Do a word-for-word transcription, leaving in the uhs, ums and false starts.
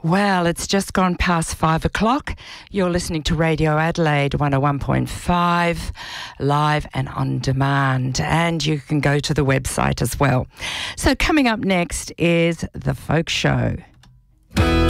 Well, it's just gone past five o'clock. You're listening to Radio Adelaide one oh one point five, live and on demand. And you can go to the website as well. So coming up next is The Folk Show.